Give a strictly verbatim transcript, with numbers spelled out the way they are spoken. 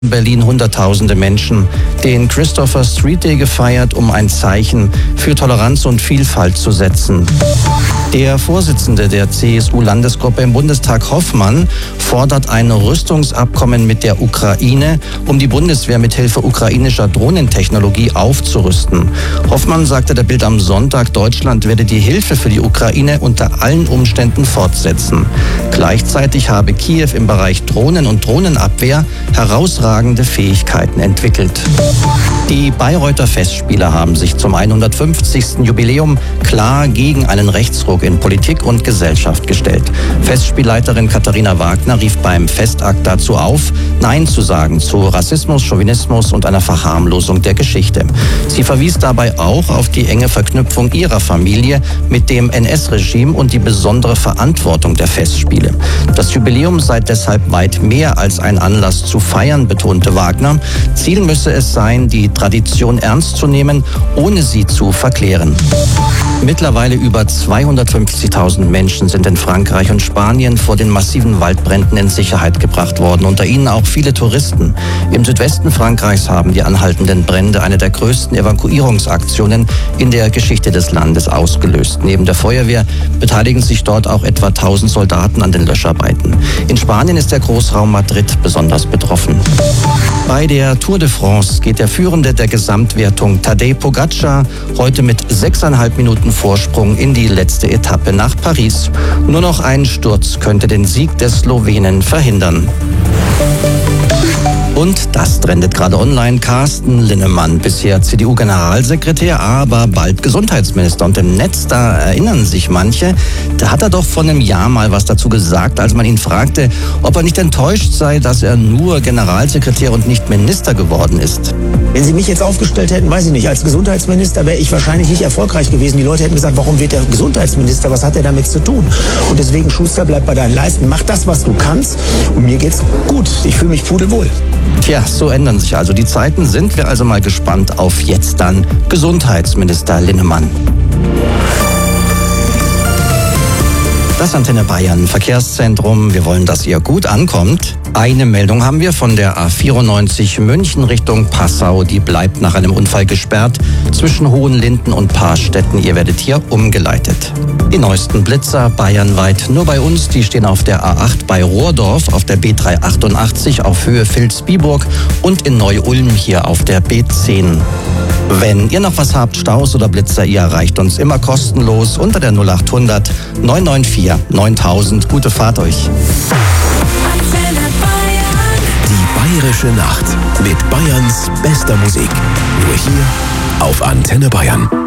Berlin Hunderttausende Menschen den Christopher Street Day gefeiert, um ein Zeichen für Toleranz und Vielfalt zu setzen. Der Vorsitzende der C S U-Landesgruppe im Bundestag, Hoffmann, fordert ein Rüstungsabkommen mit der Ukraine, um die Bundeswehr mit Hilfe ukrainischer Drohnentechnologie aufzurüsten. Hoffmann sagte der Bild am Sonntag, Deutschland werde die Hilfe für die Ukraine unter allen Umständen fortsetzen. Gleichzeitig habe Kiew im Bereich Drohnen und Drohnenabwehr herausragende Fähigkeiten entwickelt. Die Bayreuther Festspiele haben sich zum hundertfünfzigsten Jubiläum klar gegen einen Rechtsruck in Politik und Gesellschaft gestellt. Festspielleiterin Katharina Wagner rief beim Festakt dazu auf, Nein zu sagen zu Rassismus, Chauvinismus und einer Verharmlosung der Geschichte. Sie verwies dabei auch auf die enge Verknüpfung ihrer Familie mit dem N S-Regime und die besondere Verantwortung der Festspiele. Das Jubiläum sei deshalb weit mehr als ein Anlass zu feiern, betonte Wagner. Ziel müsse es sein, die Tradition ernst zu nehmen, ohne sie zu verklären. Mittlerweile über zweihundertfünfzigtausend Menschen sind in Frankreich und Spanien vor den massiven Waldbränden in Sicherheit gebracht worden, unter ihnen auch viele Touristen. Im Südwesten Frankreichs haben die anhaltenden Brände eine der größten Evakuierungsaktionen in der Geschichte des Landes ausgelöst. Neben der Feuerwehr beteiligen sich dort auch etwa tausend Soldaten an den Löscharbeiten. In Spanien ist der Großraum Madrid besonders betroffen. Bei der Tour de France geht der Führende der Gesamtwertung Tadej Pogačar heute mit sechseinhalb Minuten Vorsprung in die letzte Etappe nach Paris. Nur noch ein Sturz könnte den Sieg des Slowenen verhindern. Und das trendet gerade online. Carsten Linnemann, bisher C D U-Generalsekretär, aber bald Gesundheitsminister. Und im Netz, da erinnern sich manche, da hat er doch vor einem Jahr mal was dazu gesagt, als man ihn fragte, ob er nicht enttäuscht sei, dass er nur Generalsekretär und nicht Minister geworden ist. Wenn Sie mich jetzt aufgestellt hätten, weiß ich nicht, als Gesundheitsminister wäre ich wahrscheinlich nicht erfolgreich gewesen. Die Leute hätten gesagt, warum wird er Gesundheitsminister? Was hat er damit zu tun? Und deswegen, Schuster, bleib bei deinen Leisten. Mach das, was du kannst. Und mir geht's gut. Ich fühle mich pudelwohl. Tja, so ändern sich also die Zeiten. Sind wir also mal gespannt auf jetzt dann Gesundheitsminister Linnemann. Das Antenne Bayern Verkehrszentrum. Wir wollen, dass ihr gut ankommt. Eine Meldung haben wir von der A vierundneunzig München Richtung Passau. Die bleibt nach einem Unfall gesperrt zwischen Hohenlinden und Paarstetten. Ihr werdet hier umgeleitet. Die neuesten Blitzer bayernweit nur bei uns. Die stehen auf der A acht bei Rohrdorf, auf der B dreihundertachtundachtzig auf Höhe Vilsbiburg und in Neu-Ulm hier auf der B zehn. Wenn ihr noch was habt, Staus oder Blitzer, ihr erreicht uns immer kostenlos unter der null achthundert neun neun vier neuntausend. Gute Fahrt euch. Die Bayerische Nacht mit Bayerns bester Musik. Nur hier auf Antenne Bayern.